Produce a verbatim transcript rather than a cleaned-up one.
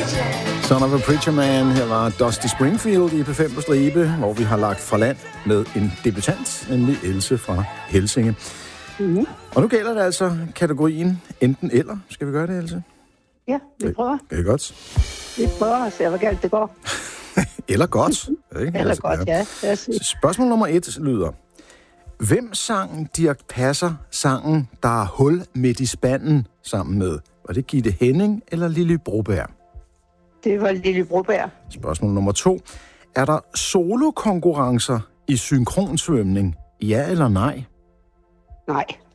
Son of a Preacher Man. Her var Dusty Springfield i P fem på stribe, hvor vi har lagt fra land med en debutant, nemlig Else fra Helsinge. Mm-hmm. Og nu gælder det altså kategorien enten eller. Skal vi gøre det, Else? Ja, vi prøver. Det er godt. Vi prøver at se, hvor galt det går. Eller godt. Ikke? Eller altså, godt, ja. ja. Spørgsmål nummer et lyder. Hvem sang Dirch Passer sangen Der er hul midt i spanden sammen med? Var det Gitte Henning eller Lily Broberg? Det var Lily Broberg. Spørgsmål nummer to. Er der solokonkurrencer i synkronsvømning? Ja eller nej? Nej.